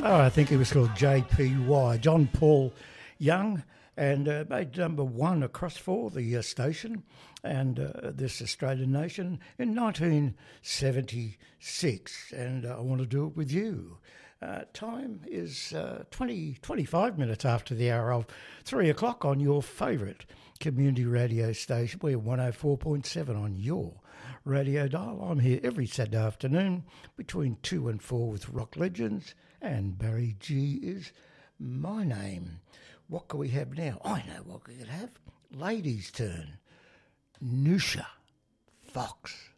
Oh, I think he was called JPY, John Paul Young, and made number one across for the station and this Australian nation in 1976. And I want to do it with you. Time is 25 minutes after the hour of 3 o'clock on your favourite community radio station. We're 104.7 on your radio dial. I'm here every Saturday afternoon between 2 and 4 with rock legends, and Barry G is my name. What can we have now? I know what we could have. Ladies' turn. Nusha Fox.